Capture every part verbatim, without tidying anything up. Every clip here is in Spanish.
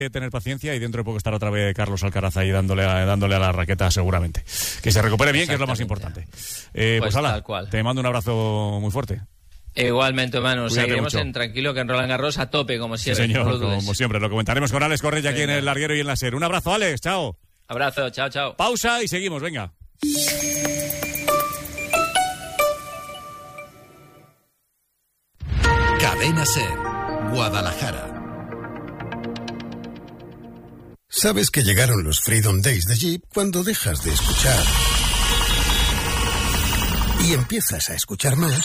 que tener paciencia y dentro de poco estará otra vez Carlos Alcaraz ahí dándole a, dándole a la raqueta seguramente. Que se recupere bien, que es lo más importante. Eh, pues, pues ala, tal cual. Te mando un abrazo muy fuerte. Igualmente, Manu, Cuídate seguiremos mucho. en tranquilo que en Roland Garros a tope, como siempre. Sí, señor, no lo dudes. como siempre. Lo comentaremos con Alex Correa aquí en el larguero y en la SER. Un abrazo, Alex, chao. Abrazo, chao, chao. Pausa y seguimos, venga. Cadena SER, Guadalajara. Sabes que llegaron los Freedom Days de Jeep cuando dejas de escuchar y empiezas a escuchar más.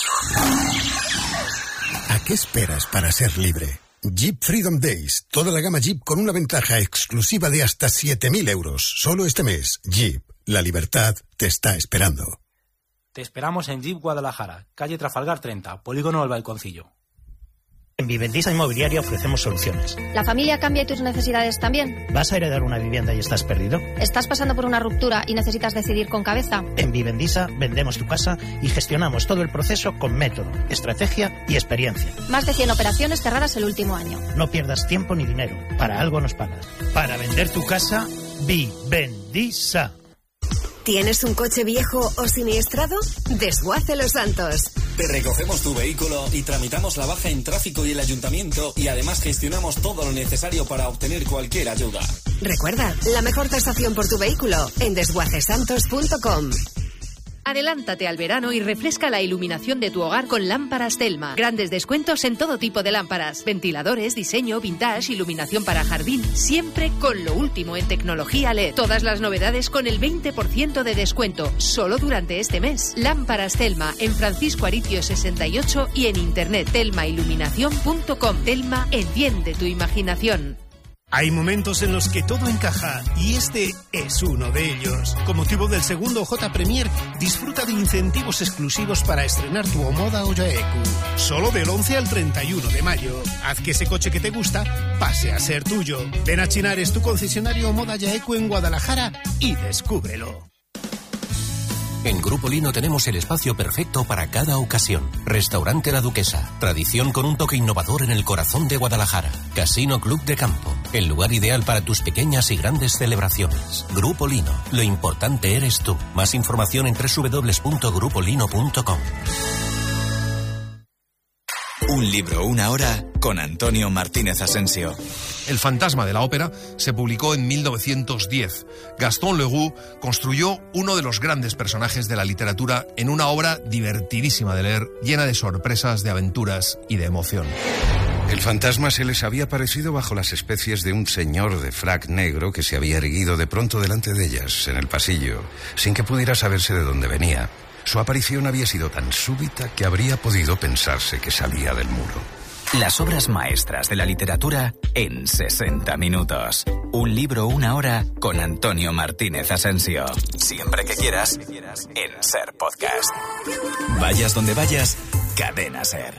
¿A qué esperas para ser libre? Jeep Freedom Days, toda la gama Jeep con una ventaja exclusiva de hasta siete mil euros. Solo este mes, Jeep, la libertad te está esperando. Te esperamos en Jeep Guadalajara, calle Trafalgar treinta, Polígono El Balconcillo. En Vivendisa Inmobiliaria ofrecemos soluciones. ¿La familia cambia y tus necesidades también? ¿Vas a heredar una vivienda y estás perdido? ¿Estás pasando por una ruptura y necesitas decidir con cabeza? En Vivendisa vendemos tu casa y gestionamos todo el proceso con método, estrategia y experiencia. Más de cien operaciones cerradas el último año. No pierdas tiempo ni dinero. Para algo nos pagas. Para vender tu casa, Vivendisa. ¿Tienes un coche viejo o siniestrado? Desguace Los Santos. Te recogemos tu vehículo y tramitamos la baja en tráfico y el ayuntamiento y además gestionamos todo lo necesario para obtener cualquier ayuda. Recuerda, la mejor tasación por tu vehículo en desguace santos punto com. Adelántate al verano y refresca la iluminación de tu hogar con lámparas Telma. Grandes descuentos en todo tipo de lámparas. Ventiladores, diseño, vintage, iluminación para jardín. Siempre con lo último en tecnología L E D. Todas las novedades con el veinte por ciento de descuento. Solo durante este mes. Lámparas Telma en Francisco Aricio sesenta y ocho y en internet telma iluminación punto com. Telma, enciende tu imaginación. Hay momentos en los que todo encaja y este es uno de ellos. Con motivo del segundo J Premier, disfruta de incentivos exclusivos para estrenar tu Omoda o Yaeku. Solo del once al treinta y uno de mayo. Haz que ese coche que te gusta pase a ser tuyo. Ven a Chinares, tu concesionario Omoda Yaeku en Guadalajara y descúbrelo. En Grupo Lino tenemos el espacio perfecto para cada ocasión. Restaurante La Duquesa, tradición con un toque innovador en el corazón de Guadalajara. Casino Club de Campo, el lugar ideal para tus pequeñas y grandes celebraciones. Grupo Lino, lo importante eres tú. Más información en doble u doble u doble u punto grupo lino punto com. Un libro, una hora, con Antonio Martínez Asensio. El fantasma de la ópera se publicó en mil novecientos diez. Gaston Leroux construyó uno de los grandes personajes de la literatura en una obra divertidísima de leer, llena de sorpresas, de aventuras y de emoción. El fantasma se les había aparecido bajo las especies de un señor de frac negro que se había erguido de pronto delante de ellas, en el pasillo, sin que pudiera saberse de dónde venía. Su aparición había sido tan súbita que habría podido pensarse que salía del muro. Las obras maestras de la literatura en sesenta minutos. Un libro, una hora, con Antonio Martínez Asensio. Siempre que quieras, en SER Podcast. Vayas donde vayas, Cadena SER.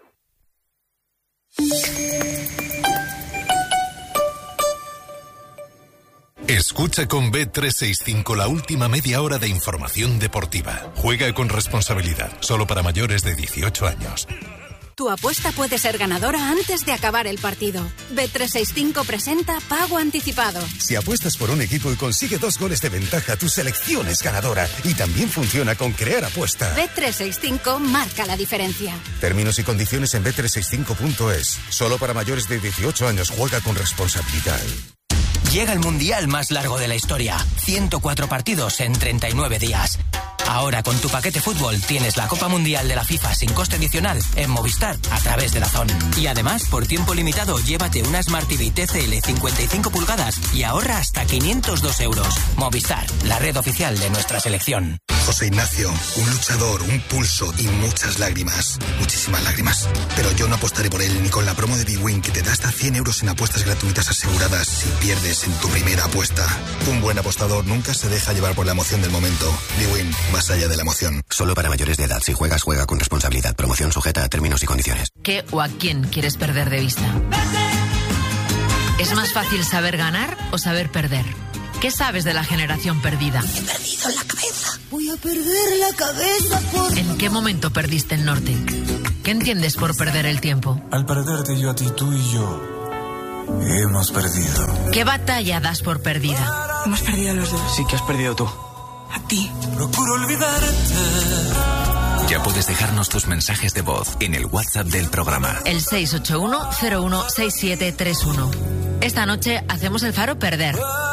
Escucha con B trescientos sesenta y cinco la última media hora de información deportiva. Juega con responsabilidad, solo para mayores de dieciocho años. Tu apuesta puede ser ganadora antes de acabar el partido. B trescientos sesenta y cinco presenta Pago Anticipado. Si apuestas por un equipo y consigue dos goles de ventaja, tu selección es ganadora. Y también funciona con Crear Apuesta. B trescientos sesenta y cinco marca la diferencia. Términos y condiciones en B trescientos sesenta y cinco punto es. Solo para mayores de dieciocho años. Juega con responsabilidad. Llega el mundial más largo de la historia. ciento cuatro partidos en treinta y nueve días. Ahora con tu paquete fútbol tienes la Copa Mundial de la FIFA sin coste adicional en Movistar a través de DAZN. Y además, por tiempo limitado, llévate una Smart T V T C L cincuenta y cinco pulgadas y ahorra hasta quinientos dos euros. Movistar, la red oficial de nuestra selección. José Ignacio, un luchador, un pulso y muchas lágrimas. Muchísimas lágrimas. Pero yo no apostaré por él ni con la promo de bwin que te da hasta cien euros en apuestas gratuitas aseguradas si pierdes en tu primera apuesta. Un buen apostador nunca se deja llevar por la emoción del momento. bwin, más allá de la emoción. Solo para mayores de edad. Si juegas, juega con responsabilidad. Promoción sujeta a términos y condiciones. ¿Qué o a quién quieres perder de vista? ¿Es más fácil saber ganar o saber perder? ¿Qué sabes de la generación perdida? He perdido la cabeza. Voy a perder la cabeza por... ¿En qué momento perdiste el norte? ¿Qué entiendes por perder el tiempo? Al perderte yo a ti, tú y yo Hemos perdido. ¿Qué batalla das por perdida? Hemos perdido los dos. Sí, que has perdido tú. A ti. Procuro olvidarte. Ya puedes dejarnos tus mensajes de voz en el WhatsApp del programa. El seis ocho uno cero uno seis siete tres uno. Esta noche hacemos el Faro Perder.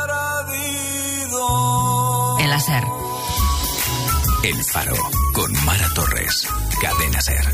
En la SER. El Faro, con Mara Torres. Cadena SER.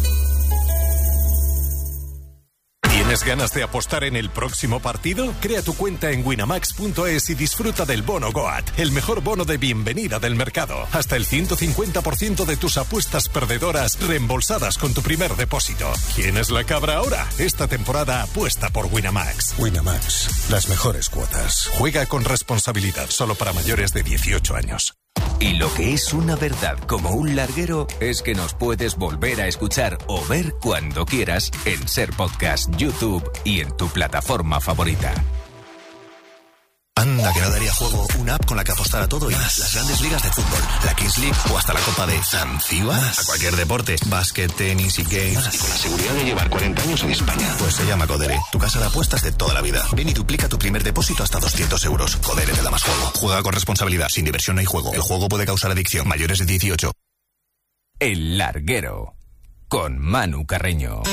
¿Tienes ganas de apostar en el próximo partido? Crea tu cuenta en winamax punto es y disfruta del bono Goat, el mejor bono de bienvenida del mercado. Hasta el ciento cincuenta por ciento de tus apuestas perdedoras reembolsadas con tu primer depósito. ¿Quién es la cabra ahora? Esta temporada apuesta por Winamax. Winamax, las mejores cuotas. Juega con responsabilidad, solo para mayores de dieciocho años. Y lo que es una verdad como un larguero es que nos puedes volver a escuchar o ver cuando quieras en SER Podcast, YouTube y en tu plataforma favorita. Anda, que no daría juego una app con la que apostar a todo y más. Las grandes ligas de fútbol, la Kings League o hasta la Copa de Zanzíbar. A cualquier deporte, básquet, tenis y games. Más. Con la seguridad de llevar cuarenta años en España. Pues se llama Codere, tu casa de apuestas de toda la vida. Ven y duplica tu primer depósito hasta doscientos euros. Codere te da más juego. Juega con responsabilidad, sin diversión no hay juego. El juego puede causar adicción. Mayores de dieciocho. El Larguero, con Manu Carreño.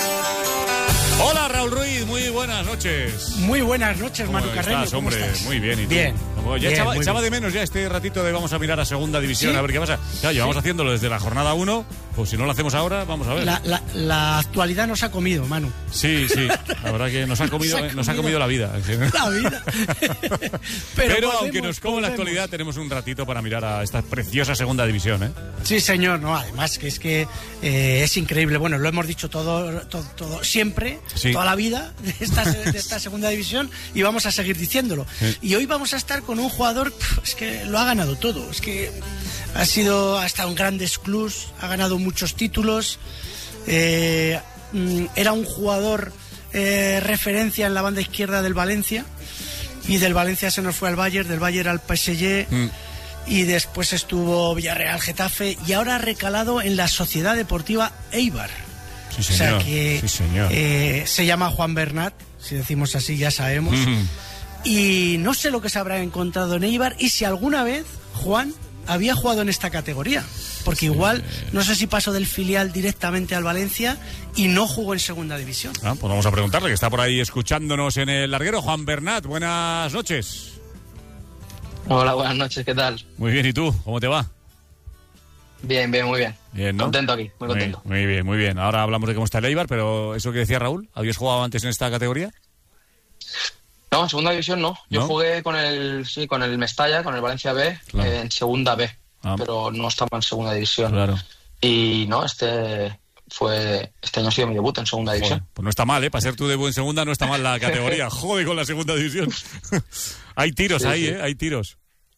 Hola Raúl Ruiz, muy buenas noches. Muy buenas noches, Manu Carreño. Estás, hombre? ¿Cómo estás? Muy bien, ¿y tú? Bien. Ya bien, echaba, echaba bien. de menos ya este ratito de vamos a mirar a segunda división, ¿Sí? a ver qué pasa. Ya llevamos ¿Sí? haciéndolo desde la jornada uno, pues si no lo hacemos ahora, vamos a ver. La, la, la actualidad nos ha comido, Manu. Sí, sí, la verdad que nos ha comido, nos ha comido, nos ha comido la vida. La vida. Pero, Pero Pero podemos, aunque nos coma la actualidad, tenemos un ratito para mirar a esta preciosa segunda división, ¿eh? Sí, señor, no, además que es que eh, es increíble. Bueno, lo hemos dicho todo, todo, todo siempre, sí. toda la vida de esta, de esta segunda división y vamos a seguir diciéndolo. Sí. Y hoy vamos a estar con un jugador, es que lo ha ganado todo, es que ha sido, ha estado en grandes clubs, ha ganado muchos títulos, eh, era un jugador eh, referencia en la banda izquierda del Valencia y del Valencia se nos fue al Bayern, del Bayern al P S G. Mm. Y después estuvo Villarreal, Getafe y ahora ha recalado en la Sociedad Deportiva Eibar. Sí, señor. O sea que sí, señor. Eh, se llama Juan Bernat, si decimos así ya sabemos. Mm. Y no sé lo que se habrá encontrado en Eibar y si alguna vez Juan había jugado en esta categoría. Porque sí. igual, no sé si pasó del filial directamente al Valencia y no jugó en segunda división. Ah, pues vamos a preguntarle, que está por ahí escuchándonos en el larguero. Juan Bernat, buenas noches. Hola, buenas noches, ¿qué tal? Muy bien, ¿y tú? ¿Cómo te va? Bien, bien, muy bien. Bien, ¿no? Contento aquí, muy contento. Muy, muy bien, muy bien. Ahora hablamos de cómo está el Eibar, pero eso que decía Raúl, ¿habías jugado antes en esta categoría? No, en segunda división no. Yo ¿No? jugué con el sí, con el Mestalla, con el Valencia B, claro. eh, en segunda B, ah. pero no estaba en segunda división. Claro. Y no, este fue este año ha sido mi debut en segunda división. Joder, pues no está mal, ¿eh? Para ser tu debut en segunda no está mal la categoría. Joder con la segunda división. Hay tiros sí, ahí, sí. ¿eh? Hay tiros.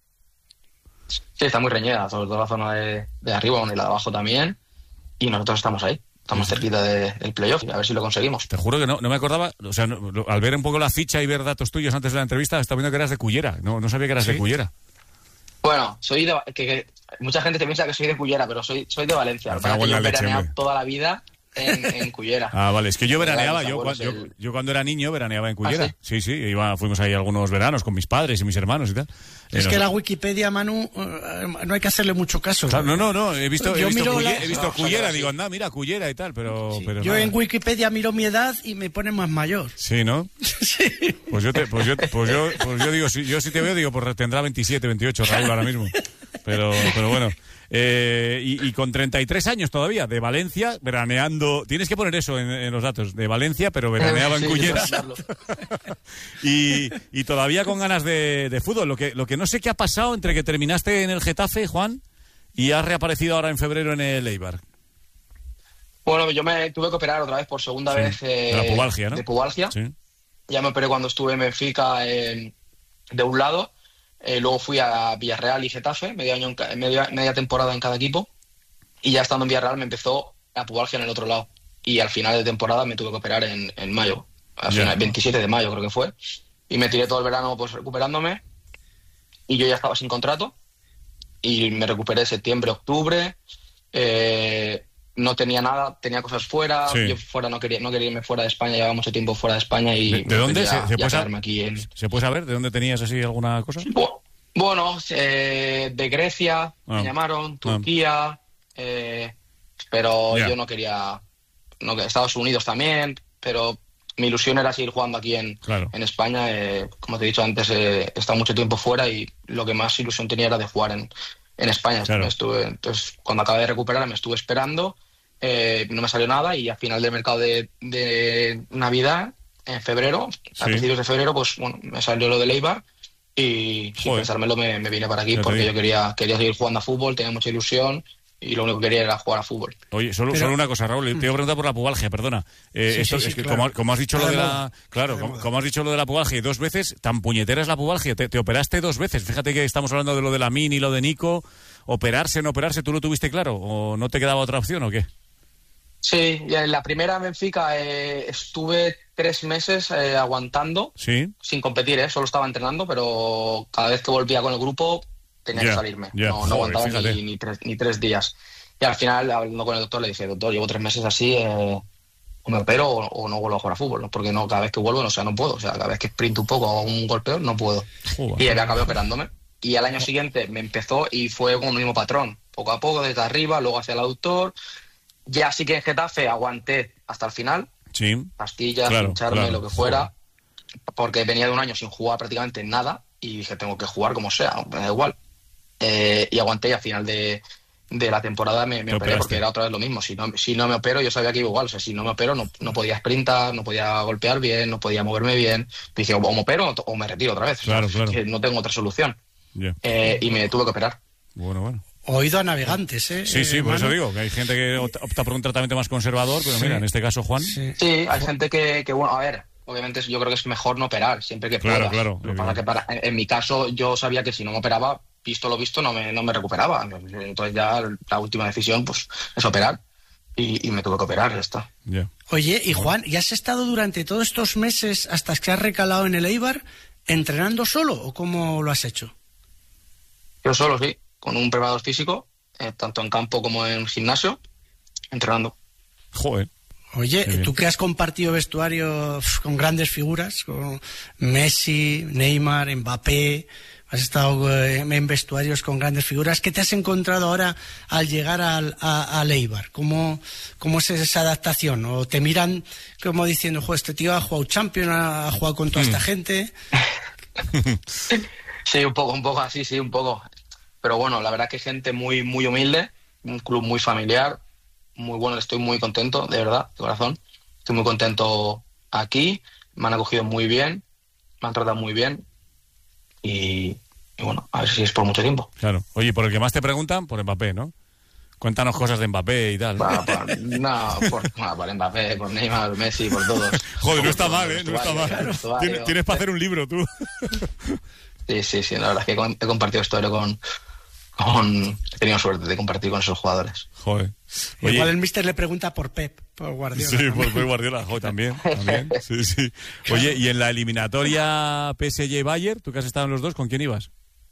Sí, está muy reñida, sobre todo la zona de, de arriba, bueno, y la de abajo también. Y nosotros estamos ahí. Estamos cerquita de, del playoff, a ver si lo conseguimos. Te juro que no, no me acordaba, o sea, no, lo, al ver un poco la ficha y ver datos tuyos antes de la entrevista, estaba viendo que eras de Cullera. No, no sabía que eras ¿Sí? de Cullera. Bueno, soy de... Que, que, mucha gente te piensa que soy de Cullera, pero soy, soy de Valencia. O sea, que yo he veraneado toda la vida en, en Cullera. Ah, vale, es que yo veraneaba, yo, cuando, yo, el... yo cuando era niño veraneaba en Cullera. ¿Ah, sí? sí, sí, iba, fuimos ahí algunos veranos con mis padres y mis hermanos y tal. Es eh, que no, la Wikipedia, Manu, no hay que hacerle mucho caso. Claro, no, no, no, he visto, he visto, Cullera, la... he visto no, Cullera, sí. digo, anda, mira, Cullera y tal, pero... Sí, pero yo nada. En Wikipedia miro mi edad y me pone más mayor. Sí, ¿no? Sí. Pues yo, te, pues yo, pues yo, pues yo digo, si, yo si te veo, digo, pues tendrá veintisiete, veintiocho Raúl ahora mismo. Pero, pero bueno... Eh, y, y con treinta y tres años todavía, de Valencia, veraneando... Tienes que poner eso en, en los datos, de Valencia, pero veraneaba sí, en Cullera. y, y todavía con ganas de, de fútbol. Lo que, lo que no sé qué ha pasado entre que terminaste en el Getafe, Juan, y has reaparecido ahora en febrero en el Eibar. Bueno, yo me tuve que operar otra vez por segunda sí, vez eh, de la pubalgia, ¿no? De pubalgia. Sí. Ya me operé cuando estuve en Benfica eh, de un lado. Eh, luego fui a Villarreal y Getafe, medio año en ca- media, media temporada en cada equipo, y ya estando en Villarreal me empezó la pubalgia en el otro lado. Y al final de temporada me tuve que operar en, en mayo, al yeah. final, veintisiete de mayo creo que fue, y me tiré todo el verano pues recuperándome, y yo ya estaba sin contrato, y me recuperé septiembre, octubre, eh, no tenía nada, tenía cosas fuera, Sí. yo fuera no quería, no quería irme fuera de España, llevaba mucho tiempo fuera de España y... ¿De, de dónde? ya- ¿Se, se ya puede quedarme saber, aquí en... ¿Se puede saber de dónde tenías así alguna cosa? Bueno, eh, de Grecia Ah. me llamaron, Turquía, eh, pero Ya. yo no quería, no que- Estados Unidos también, pero mi ilusión era seguir jugando aquí en, Claro. en España. Eh, como te he dicho antes, eh, he estado mucho tiempo fuera y lo que más ilusión tenía era de jugar en, en España. Claro. Me estuve, entonces, cuando acabé de recuperar, me estuve esperando, eh, no me salió nada y al final del mercado de, de Navidad, en febrero, Sí. a principios de febrero, pues bueno, me salió lo de Eibar. Y sin Joder. pensármelo me, me vine para aquí Ya te porque digo. yo quería, quería seguir jugando a fútbol, tenía mucha ilusión y lo único que quería era jugar a fútbol. Oye, solo, Pero- solo una cosa, Raúl, te iba a preguntar por la pubalgia, perdona. Eh, Sí, esto sí, sí, es que claro. como, como has dicho lo Está de de la, moda. claro, como, como has dicho lo de la pubalgia y dos veces, tan puñetera es la pubalgia, te, te operaste dos veces. Fíjate que estamos hablando de lo de la Min y lo de Nico, operarse, no operarse, ¿tú lo tuviste claro o no te quedaba otra opción o qué? Sí, y en la primera en Benfica eh, estuve tres meses eh, aguantando, Sí. sin competir, eh, solo estaba entrenando, pero cada vez que volvía con el grupo tenía Ya, que salirme. ya, no, no joder, aguantaba fíjate. ni, ni, tres, ni tres días. Y al final, hablando con el doctor, le dije, doctor, llevo tres meses así, eh, o me opero o, o no vuelvo a jugar a fútbol, ¿no? Porque no, cada vez que vuelvo, no, o sea, no puedo. O sea, cada vez que sprinto un poco o un golpeo, no puedo. Joder. Y me acabé operándome. Y al año siguiente me empezó y fue con el mismo patrón. Poco a poco, desde arriba, luego hacia el aductor. Ya sí que en Getafe aguanté hasta el final. Sí. Pastillas, Claro, hincharme, claro. lo que fuera. Porque venía de un año sin jugar prácticamente nada. Y dije, tengo que jugar como sea, me da igual. Eh, y aguanté y al final de, de la temporada me, me Te operé operaste. porque era otra vez lo mismo. Si no, si no me opero, yo sabía que iba igual. O sea, si no me opero, no, no podía sprintar, no podía golpear bien, no podía moverme bien. Dije, o me opero o- o me retiro otra vez. O sea, Claro, claro. que no tengo otra solución. Ya. Eh, y me tuve que operar. Bueno, bueno. Oído a navegantes, ¿eh? Sí, sí, eh, por eso Manu? digo, que hay gente que opta opta por un tratamiento más conservador, pero Sí. mira, en este caso, Juan. Sí, hay gente que, que, bueno, a ver, obviamente yo creo que es mejor no operar siempre que Claro, puedas. claro, Lo que pasa que para, en, en mi caso yo sabía que si no me operaba, visto lo visto, no me, no me recuperaba. Entonces ya la última decisión pues es operar y, y me tuve que operar, ya está. Ya. Oye, y Juan, ¿y has estado durante todos estos meses hasta que has recalado en el Eibar entrenando solo o cómo lo has hecho? Yo solo, sí, con un preparador físico, eh, tanto en campo como en gimnasio, entrenando. Joder. Oye, Qué bien. tú que has compartido vestuario uf, con grandes figuras, con Messi, Neymar, Mbappé, has estado eh, en vestuarios con grandes figuras, ¿qué te has encontrado ahora al llegar al, a, al Eibar? ¿Cómo, ¿Cómo es esa adaptación? ¿O te miran como diciendo, jo, este tío ha jugado Champions, ha jugado con toda esta gente? Sí, un poco, un poco así, sí, un poco. Pero bueno, la verdad que gente muy, muy humilde, un club muy familiar, muy bueno, estoy muy contento, de verdad, de corazón. Estoy muy contento aquí, me han acogido muy bien, me han tratado muy bien y, y bueno, a ver si es por mucho tiempo. Claro. Oye, por el que más te preguntan, por Mbappé, ¿no? Cuéntanos cosas de Mbappé y tal. Por, por- no, por, bueno, por Mbappé, por Neymar, Messi, por todos. Joder, no está Por mal, el ¿eh? No está vestuario, mal. el vestuario. Tienes, tienes para hacer un libro, tú. Sí, sí, sí, la verdad es que con- he compartido historia con, con... He tenido suerte de compartir con esos jugadores. Joder. Igual el míster le pregunta por Pep, por Guardiola. Sí, también. por Pep Guardiola, joder, también, también. Sí, sí. Oye, y en la eliminatoria P S G-Bayern, tú que has estado en los dos, ¿con quién ibas?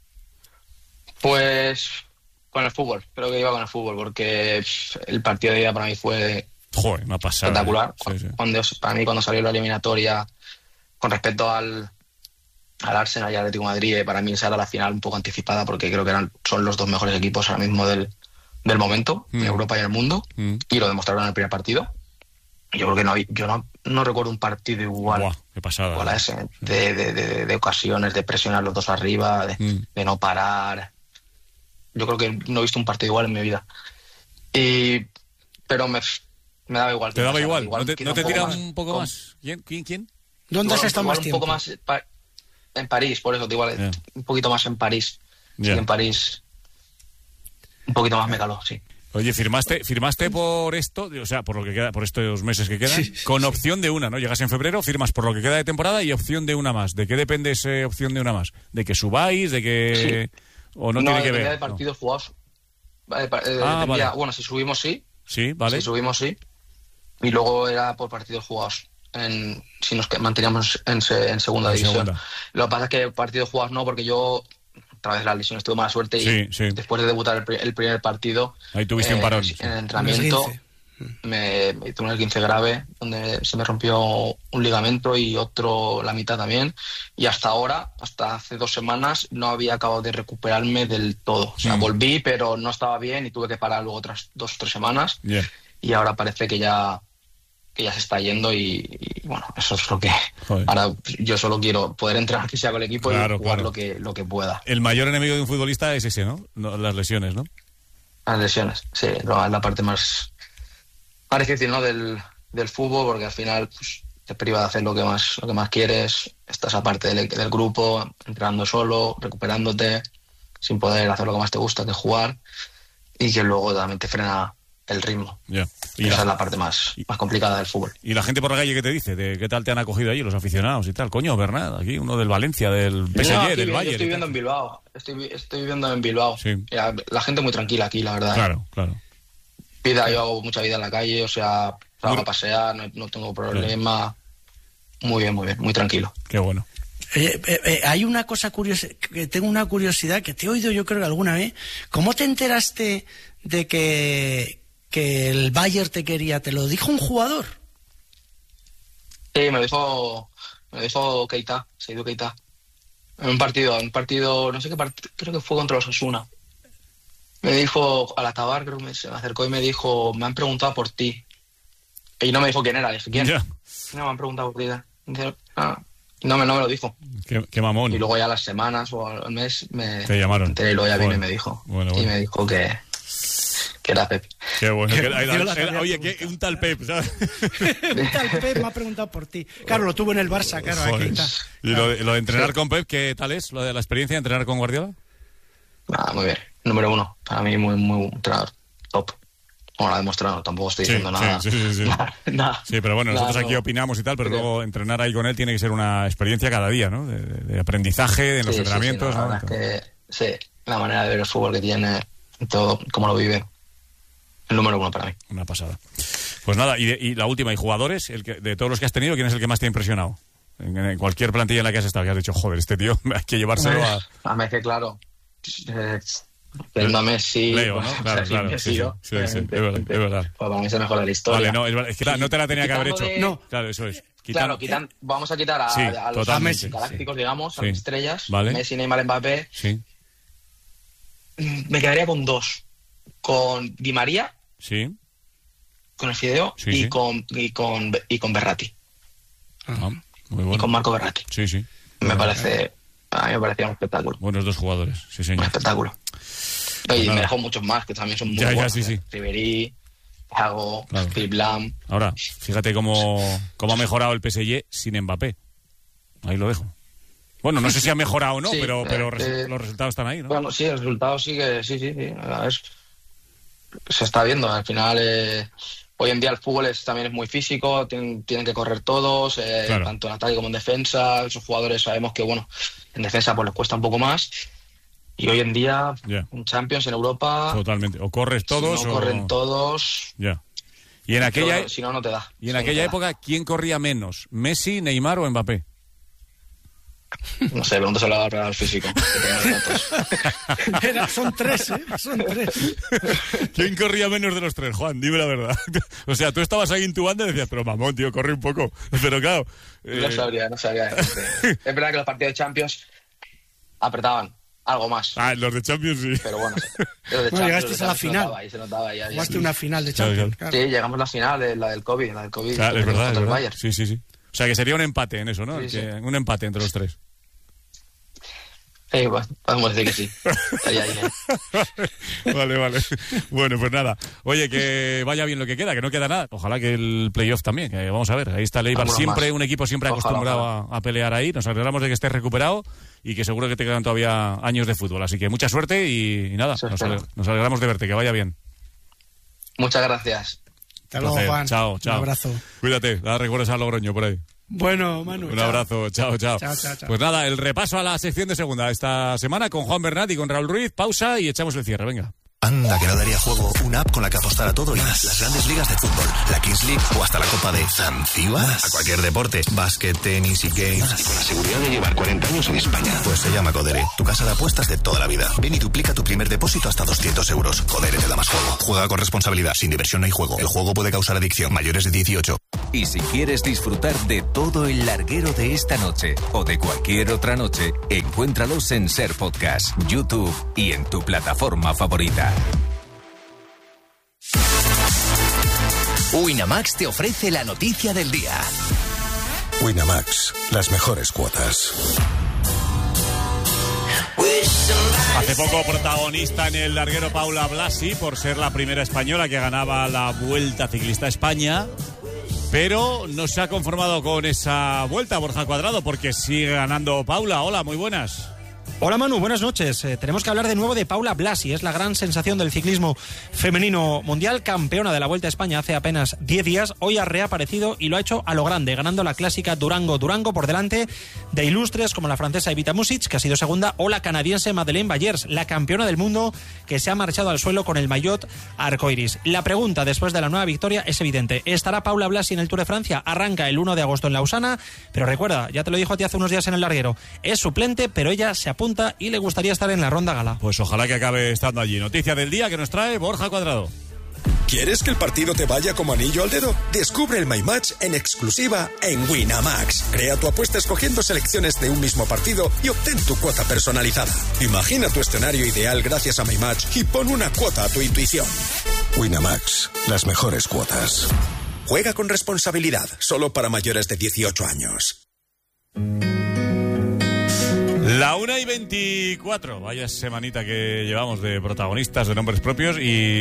Pues con el fútbol, creo que iba con el fútbol, porque pff, el partido de ida para mí fue Joder, una pasada. espectacular. Sí, sí. Cuando, para mí, cuando salió la eliminatoria con respecto al, al Arsenal y al Atlético de Madrid, eh, para mí esa era la final un poco anticipada, porque creo que eran, son los dos mejores equipos ahora mismo del, del momento, Mm. en Europa y en el mundo, Mm. y lo demostraron en el primer partido. Yo creo que no, había- yo no, no recuerdo un partido igual. Buah, qué pasada. Igual a ese, de, de, de, de ocasiones, de presionar los dos arriba, de, Mm. de no parar. Yo creo que no he visto un partido igual en mi vida. Y, pero me, me daba igual. ¿Te daba igual? Igual ¿No te, quizá no te un poco tira más. un poco Con- más? ¿Quién? ¿Quién? ¿Quién? ¿Dónde has igual- estado igual más un tiempo? poco más pa- en París, por eso, igual Ya. un poquito más en París. Sí, Ya. en París un poquito más me caló, sí. Oye, firmaste, firmaste por esto, o sea, por lo que queda, por estos meses que quedan, Sí, sí, con opción de una, ¿no? Llegas en febrero, firmas por lo que queda de temporada y opción de una más. ¿De qué depende esa opción de una más? ¿De que subáis? ¿De que o no, tiene que dependía ver? de partidos jugados. Vale, pa- eh, Ah, dependía- vale. Bueno, si subimos sí, No. Sí, vale. si subimos sí, y luego era por partidos jugados. En, si nos que- manteníamos en, se- en segunda En división. segunda. Lo que pasa es que partidos jugados no, porque yo, a través de las lesiones, tuve mala suerte y Sí, sí. después de debutar el, pri- el primer partido, Ahí tuviste un eh, parón. en el entrenamiento, me, me hice un esguince grave donde se me rompió un ligamento y otro la mitad también, y hasta ahora, hasta hace dos semanas, no había acabado de recuperarme del todo. O sea, Mm. volví, pero no estaba bien y tuve que parar luego otras dos o tres semanas. Yeah. Y ahora parece que ya que ya se está yendo y, y, bueno, eso es lo que Joder. ahora yo solo quiero poder entrenar que sea con el equipo Claro, y jugar claro. lo que lo que pueda. El mayor enemigo de un futbolista es ese, ¿no? No, las lesiones, ¿no? Las lesiones, sí, no, es la parte más, más difícil, ¿no? del, del fútbol, porque al final pues, te priva de hacer lo que más lo que más quieres, estás aparte del, del grupo, entrenando solo, recuperándote, sin poder hacer lo que más te gusta, que es jugar, y que luego también te frena el ritmo. Ya. Y Esa la- es la parte más, más complicada del fútbol. Y la gente por la calle, ¿qué te dice? ¿De qué tal te han acogido allí los aficionados y tal? Coño, Bernat, aquí uno del Valencia, del P S G, No, aquí del yo Bayern. estoy y viviendo tal. en Bilbao, estoy, vi- estoy viviendo en Bilbao. Sí. La, la gente muy tranquila aquí, la verdad. Claro, claro. Vida, yo hago mucha vida en la calle, o sea, salgo a pasear, no, no tengo problema. Muy bien, muy bien, muy tranquilo. Qué bueno. Eh, eh, eh, hay una cosa curiosa, que tengo una curiosidad que te he oído yo creo que alguna vez. ¿Cómo te enteraste de que, que el Bayern te quería? ¿Te lo dijo un jugador? Sí, me lo dijo, me lo dijo Keita, Seydou Keita. En un partido, en un partido, no sé qué partido, creo que fue contra los Osasuna. Me dijo, al Atabar, creo que me, se me acercó y me dijo, me han preguntado por ti. Y no me dijo quién era, le dije, ¿quién? Ya. No, me han preguntado por ti. Dice, "Ah". No, me, no me lo dijo. Qué, qué mamón. Y luego ya las semanas o al mes me Te llamaron. me enteré y luego ya vino Joder. y me dijo. Bueno, Y bueno. me dijo que, que era Pep. Qué bueno. Qué que- bueno, era- yo la era- sabía oye, que un tal Pep, ¿sabes? Un tal Pep me ha preguntado por ti. Claro, lo tuvo en el Barça, claro, Joder. aquí está. Y lo de, lo de entrenar con Pep, ¿qué tal es? ¿Lo de la experiencia de entrenar con Guardiola? Nada, muy bien. Número uno. Para mí, muy, muy entrenador. Top. Como lo ha demostrado, tampoco estoy Sí, diciendo sí, nada. sí, sí, sí. Nada, nada. Sí, pero bueno, nosotros Nada, aquí no. opinamos y tal, pero Pero- luego entrenar ahí con él tiene que ser una experiencia cada día, ¿no? De, de- de aprendizaje, de los Sí, sí, sí, entrenamientos, no, la ¿no? verdad es que, sí, la manera de ver el fútbol que tiene, todo, cómo lo vive. El número uno para mí. Una pasada. Pues nada, y, de- y la última, ¿y jugadores? El que, de todos los que has tenido, ¿quién es el que más te ha impresionado? En, en cualquier plantilla en la que has estado, que has dicho, joder, este tío hay que llevárselo a... A mí es que, claro, eh, teniendo a Messi, Leo, ¿no? pues, Claro, o sea, claro, Messi, sí, sí, ¿no? sí, sí, es verdad, es verdad. Pues para mí es el mejor de la historia. Vale, no, es, verdad, es que no te la tenía que haber hecho. Quitando de- No. Claro, eso es. Claro, Quitan- quitan, vamos a quitar a, Sí, a los totalmente, galácticos, digamos, a Sí. las estrellas, Vale. Messi, Neymar, Mbappé. Sí, Me quedaría con dos. Con Di María, sí. con el Fideo, Sí, y, sí. Con, y, con, y con Berratti. Ah, muy Y bueno. con Marco Berratti. Sí, sí. Me parece, a mí me parecía un espectáculo. Buenos dos jugadores, sí, señor. Un espectáculo. Pues y nada. me dejó muchos más que también son muy Ya, ya, buenos. sí, ¿eh? sí. Ribéry, Thiago, Claro. Philipp Lahm. Ahora, fíjate cómo, cómo ha mejorado el P S G sin Mbappé. Ahí lo dejo. Bueno, no sé si ha mejorado o no, Sí, pero, pero eh, res- eh, los resultados están ahí, ¿no? Bueno, sí, el resultado sigue, sí, sí, sí. A ver, se está viendo. Al final, eh, hoy en día el fútbol es, también es muy físico, tienen, tienen que correr todos, eh, Claro. tanto en ataque como en defensa. Esos jugadores sabemos que, bueno, en defensa pues les cuesta un poco más. Y hoy en día, Ya. en Champions, en Europa, Totalmente. O corres todos si no o... corren todos, Ya. Y en aquella, no- si no, no te da. y en Si no, no aquella te da. época, ¿quién corría menos? ¿Messi, Neymar o Mbappé? No sé, pregúntaselo al Real Físico. que tengo los datos. Era- son tres, ¿eh? Son tres. ¿Quién corría menos de los tres, Juan? Dime la verdad. O sea, tú estabas ahí en tu banda y decías, pero mamón, tío, corre un poco. Pero claro... No eh, sabría, no sabría. decirte. Es verdad que los partidos de Champions apretaban algo más. Ah, los de Champions sí. Pero bueno, los de Bueno, Champions, llegasteis los de a la Champions final. Se notaba, ahí se notaba, ahí, ahí. Jugaste una final de Claro, Champions. claro. claro. Sí, llegamos a la final, de la del COVID, la del COVID. Claro, que es verdad, contra es el verdad. Bayern. Sí, sí, sí. O sea, que sería un empate en eso, ¿no? Sí, sí. Que- un empate entre los tres. Sí, pues, podemos decir que sí. Estaría ahí, ¿eh? Vale, vale. Bueno, pues nada. Oye, que vaya bien lo que queda, que no queda nada. Ojalá que el playoff también, que vamos a ver. Ahí está el Eibar, Vámonos siempre, más. un equipo siempre Ojalá, acostumbrado ojalá. A, a pelear ahí. Nos alegramos de que estés recuperado y que seguro que te quedan todavía años de fútbol. Así que mucha suerte y, y nada, Eso nos, espero. ale- nos alegramos de verte, que vaya bien. Muchas gracias. Hasta luego, Placer. Juan. Chao, chao. Un abrazo. Cuídate, da recuerdos a Logroño por ahí. Bueno, Manu. Un chao. abrazo, chao, chao. Chao, chao, chao. Pues nada, el repaso a la sección de segunda esta semana con Juan Bernat y con Raúl Ruiz. Pausa y echamos el cierre, venga. Anda, que no daría juego una app con la que apostar a todo y más. Las grandes ligas de fútbol, la Kings League o hasta la Copa de Zanzíbar. A cualquier deporte, básquet, tenis y games. Más. Y con la seguridad de llevar cuarenta años en España. Pues se llama Codere, tu casa de apuestas de toda la vida. Ven y duplica tu primer depósito hasta doscientos euros. Codere te da más juego. Juega con responsabilidad. Sin diversión no hay juego. El juego puede causar adicción. Mayores de dieciocho. Y si quieres disfrutar de todo el larguero de esta noche o de cualquier otra noche, encuéntralos en Ser Podcast, YouTube y en tu plataforma favorita. Winamax te ofrece la noticia del día. Winamax, las mejores cuotas. Hace poco protagonista en el larguero Paula Blasi por ser la primera española que ganaba la Vuelta Ciclista a España, pero no se ha conformado con esa vuelta, Borja Cuadrado, porque sigue ganando Paula. Hola, muy buenas. Hola Manu, buenas noches. Eh, tenemos que hablar de nuevo de Paula Blasi, es la gran sensación del ciclismo femenino mundial, campeona de la Vuelta a España hace apenas diez días, hoy ha reaparecido y lo ha hecho a lo grande, ganando la clásica Durango-Durango por delante de ilustres como la francesa Evita Music, que ha sido segunda, o la canadiense Madeleine Bayers, la campeona del mundo que se ha marchado al suelo con el maillot arcoiris. La pregunta después de la nueva victoria es evidente, ¿estará Paula Blasi en el Tour de Francia? Arranca el uno de agosto en Lausana, pero recuerda, ya te lo dijo a ti hace unos días en el larguero, es suplente, pero ella se apunta y le gustaría estar en la ronda gala. Pues ojalá que acabe estando allí. Noticia del día que nos trae Borja Cuadrado. ¿Quieres que el partido te vaya como anillo al dedo? Descubre el My Match en exclusiva en Winamax. Crea tu apuesta escogiendo selecciones de un mismo partido y obtén tu cuota personalizada. Imagina tu escenario ideal gracias a My Match y pon una cuota a tu intuición. Winamax, las mejores cuotas. Juega con responsabilidad, solo para mayores de dieciocho años. La una y veinticuatro, vaya semanita que llevamos de protagonistas, de nombres propios,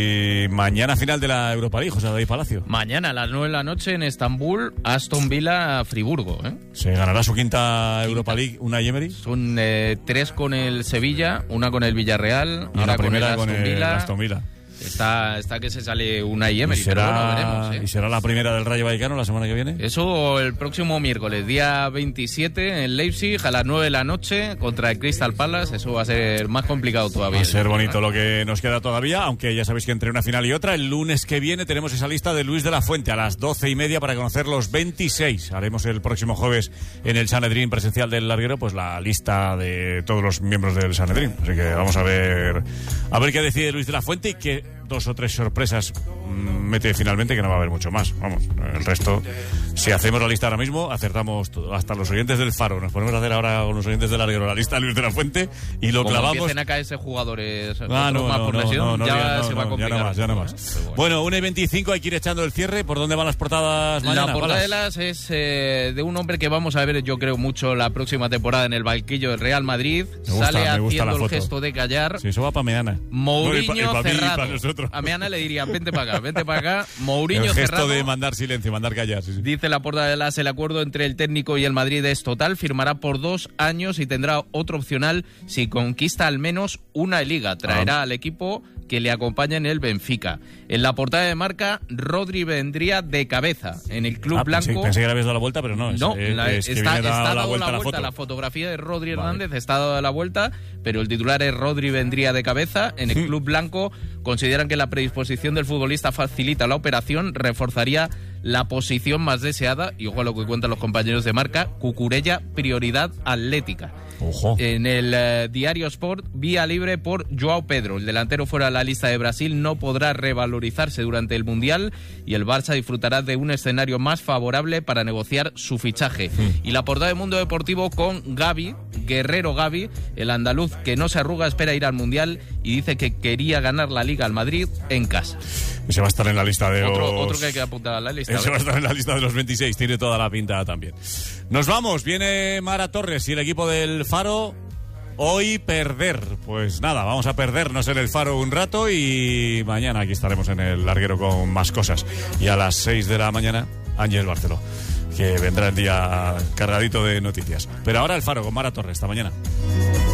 y mañana final de la Europa League, José David Palacio. Mañana a las nueve de la noche en Estambul, Aston Villa, Friburgo. ¿eh? ¿Se ganará su quinta, quinta. Europa League, Unai Emery? Son eh, tres con el Sevilla, una con el Villarreal, y ahora la primera con el Aston, con el Villa. Aston Villa. Está, está que se sale Unai Emery, ¿Y será, pero bueno, veremos. ¿eh? ¿Y será la primera del Rayo Vallecano la semana que viene? Eso el próximo miércoles, día veintisiete, en Leipzig, a las nueve de la noche, contra el Crystal Palace. Eso va a ser más complicado todavía. Va a ser bonito lo que nos queda todavía, aunque ya sabéis que entre una final y otra, el lunes que viene tenemos esa lista de Luis de la Fuente a las doce y media para conocer los veintiséis. Haremos el próximo jueves en el Sanedrín presencial del larguero, pues la lista de todos los miembros del Sanedrín. Así que vamos a ver, a ver qué decide Luis de la Fuente y qué dos o tres sorpresas mete finalmente, que no va a haber mucho más. Vamos, el resto, si hacemos la lista ahora mismo, acertamos todo. Hasta los oyentes del Faro. Nos ponemos a hacer ahora con los oyentes del larguero la lista de Luis de la Fuente y lo Como clavamos. Como empiecen a caerse jugadores ah, no, más no, por no, lesión, no, no, ya no, se va a no, complicar. Ya no más, ya no más. Bueno. bueno, una y veinticinco hay que ir echando el cierre. ¿Por dónde van las portadas mañana? La portada de las es eh, de un hombre que vamos a ver, yo creo, mucho la próxima temporada en el banquillo del Real Madrid. Me gusta, Sale me gusta haciendo la el gesto de callar. Sí, eso va para Meana. Mourinho no, y pa, y pa cerrado. Mí, y para nosotros. A Meana le diría, vente para acá, vente para acá. Mourinho el gesto cerrado. de mandar silencio, mandar callar. Sí, sí. Dice la portada de las, el acuerdo entre el técnico y el Madrid es total. Firmará por dos años y tendrá otro opcional si conquista al menos una liga. Traerá ah. al equipo que le acompaña en el Benfica. En la portada de Marca, Rodri vendría de cabeza en el club ah, blanco. Pensé, pensé que habías dado la vuelta, pero no. No, es, la, es que está, viene está la dado vuelta, la, la, vuelta foto. la fotografía de Rodri vale. Hernández está dada la vuelta, pero el titular es Rodri vendría de cabeza en el club blanco. Consideran que la predisposición del futbolista facilita la operación, reforzaría la posición más deseada, y ojo a lo que cuentan los compañeros de Marca, Cucurella, prioridad atlética. Ojo. En el eh, Diario Sport, vía libre por Joao Pedro. El delantero fuera de la lista de Brasil no podrá revalorizarse durante el Mundial y el Barça disfrutará de un escenario más favorable para negociar su fichaje. Sí. Y la portada de Mundo Deportivo con Gavi, Guerrero Gavi, el andaluz que no se arruga, espera ir al Mundial y dice que quería ganar la Liga al Madrid en casa. Ese va a estar en la lista de otro, los... Otro que hay que apuntar a la lista. Ese va a estar en la lista de los veintiséis, tiene toda la pinta también. Nos vamos, viene Mara Torres y el equipo del Faro. Hoy perder, pues nada, vamos a perdernos en el Faro un rato y mañana aquí estaremos en el larguero con más cosas. Y a las seis de la mañana, Ángel Barceló, que vendrá el día cargadito de noticias. Pero ahora el Faro con Mara Torres, esta mañana.